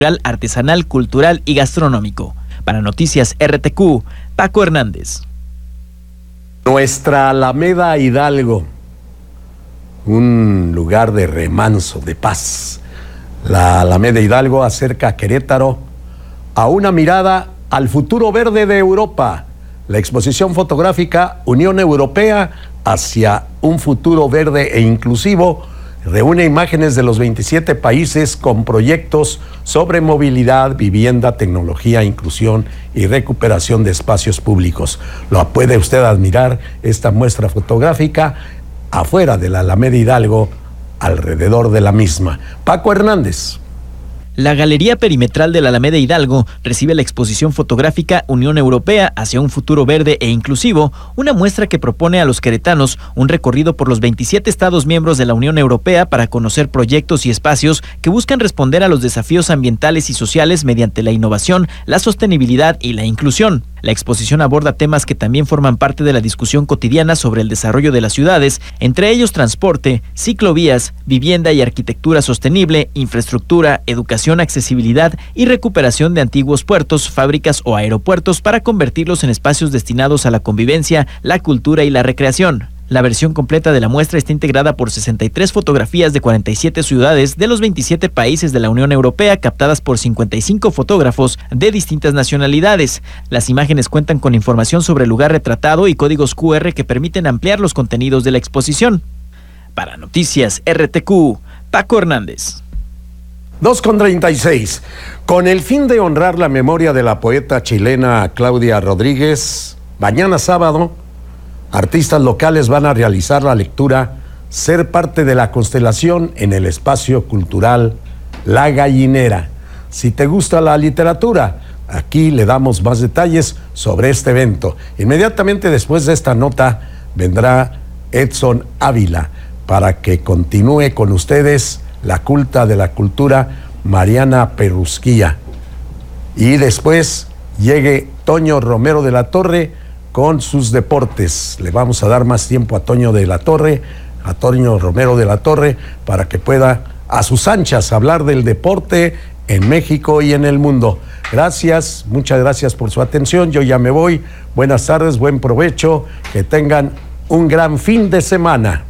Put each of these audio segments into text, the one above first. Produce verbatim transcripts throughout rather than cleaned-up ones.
artesanal, cultural y gastronómico. Para Noticias R T Q, Paco Hernández. Nuestra Alameda Hidalgo, un lugar de remanso, de paz. La Alameda Hidalgo acerca a Querétaro a una mirada al futuro verde de Europa. La exposición fotográfica Unión Europea hacia un futuro verde e inclusivo reúne imágenes de los veintisiete países con proyectos sobre movilidad, vivienda, tecnología, inclusión y recuperación de espacios públicos. Lo puede usted admirar esta muestra fotográfica afuera de la Alameda Hidalgo, alrededor de la misma. Paco Hernández. La Galería Perimetral de la Alameda Hidalgo recibe la exposición fotográfica Unión Europea hacia un futuro verde e inclusivo, una muestra que propone a los queretanos un recorrido por los veintisiete estados miembros de la Unión Europea para conocer proyectos y espacios que buscan responder a los desafíos ambientales y sociales mediante la innovación, la sostenibilidad y la inclusión. La exposición aborda temas que también forman parte de la discusión cotidiana sobre el desarrollo de las ciudades, entre ellos transporte, ciclovías, vivienda y arquitectura sostenible, infraestructura, educación, accesibilidad y recuperación de antiguos puertos, fábricas o aeropuertos para convertirlos en espacios destinados a la convivencia, la cultura y la recreación. La versión completa de la muestra está integrada por sesenta y tres fotografías de cuarenta y siete ciudades de los veintisiete países de la Unión Europea, captadas por cincuenta y cinco fotógrafos de distintas nacionalidades. Las imágenes cuentan con información sobre el lugar retratado y códigos cu erre que permiten ampliar los contenidos de la exposición. Para Noticias R T Q, Paco Hernández. dos con treinta y seis. Con el fin de honrar la memoria de la poeta chilena Claudia Rodríguez, mañana sábado, artistas locales van a realizar la lectura Ser parte de la constelación en el espacio cultural La Gallinera. Si te gusta la literatura, aquí le damos más detalles sobre este evento. Inmediatamente después de esta nota vendrá Edson Ávila para que continúe con ustedes la culta de la cultura Mariana Perrusquía. Y después llegue Toño Romero de la Torre con sus deportes. Le vamos a dar más tiempo a Toño de la Torre, a Toño Romero de la Torre, para que pueda a sus anchas hablar del deporte en México y en el mundo. Gracias, muchas gracias por su atención. Yo ya me voy. Buenas tardes, buen provecho. Que tengan un gran fin de semana.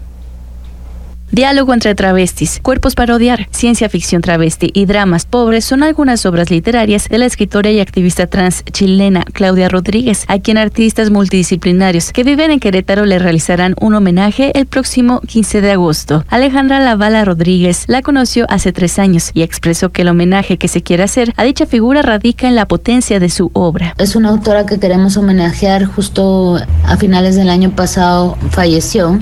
Diálogo entre travestis, Cuerpos para odiar, Ciencia ficción travesti y Dramas pobres son algunas obras literarias de la escritora y activista trans chilena Claudia Rodríguez, a quien artistas multidisciplinarios que viven en Querétaro le realizarán un homenaje el próximo quince de agosto. Alejandra Lavala Rodríguez la conoció hace tres años y expresó que el homenaje que se quiere hacer a dicha figura radica en la potencia de su obra. Es una autora que queremos homenajear. Justo a finales del año pasado falleció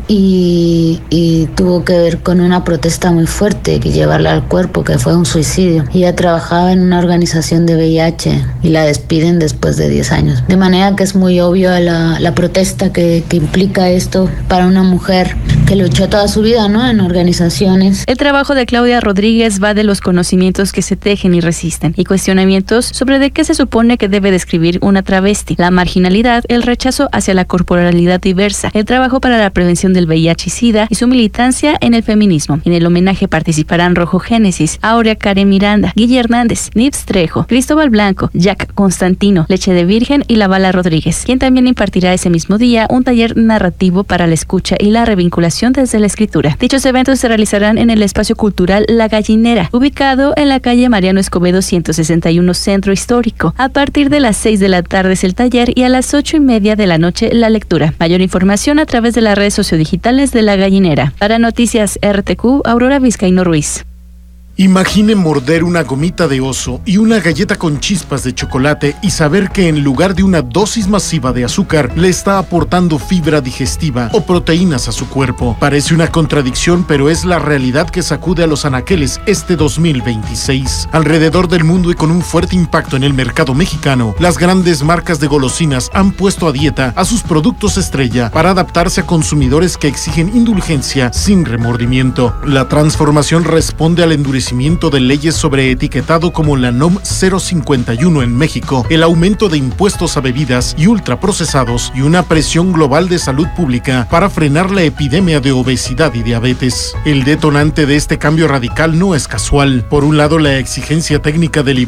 y, y tuvo que ver con una protesta muy fuerte que llevarla al cuerpo, que fue un suicidio. Ella trabajaba en una organización de V I H y la despiden después de diez años. De manera que es muy obvio la, la protesta que, que implica esto para una mujer que luchó toda su vida, ¿no?, en organizaciones. El trabajo de Claudia Rodríguez va de los conocimientos que se tejen y resisten y cuestionamientos sobre de qué se supone que debe describir una travesti, la marginalidad, el rechazo hacia la corporalidad diversa, el trabajo para la prevención del V I H y SIDA y su militancia en el feminismo. En el homenaje participarán Rojo Génesis, Aurea Karen Miranda, Guille Hernández, Nips Trejo, Cristóbal Blanco, Jack Constantino, Leche de Virgen y Lavala Rodríguez, quien también impartirá ese mismo día un taller narrativo para la escucha y la revinculación desde la escritura. Dichos eventos se realizarán en el espacio cultural La Gallinera, ubicado en la calle Mariano Escobedo ciento sesenta y uno Centro Histórico. A partir de las seis de la tarde es el taller y a las ocho y media de la noche la lectura. Mayor información a través de las redes sociodigitales de La Gallinera. Para Noticias R T Q, Aurora Vizcaíno Ruiz. Imagine morder una gomita de oso y una galleta con chispas de chocolate y saber que en lugar de una dosis masiva de azúcar le está aportando fibra digestiva o proteínas a su cuerpo. Parece una contradicción, pero es la realidad que sacude a los anaqueles este dos mil veintiséis. Alrededor del mundo y con un fuerte impacto en el mercado mexicano, las grandes marcas de golosinas han puesto a dieta a sus productos estrella para adaptarse a consumidores que exigen indulgencia sin remordimiento. La transformación responde al endurecimiento endurecimiento de leyes sobre etiquetado como la NOM cero cincuenta y uno en México, el aumento de impuestos a bebidas y ultraprocesados y una presión global de salud pública para frenar la epidemia de obesidad y diabetes. El detonante de este cambio radical no es casual. Por un lado, la exigencia técnica del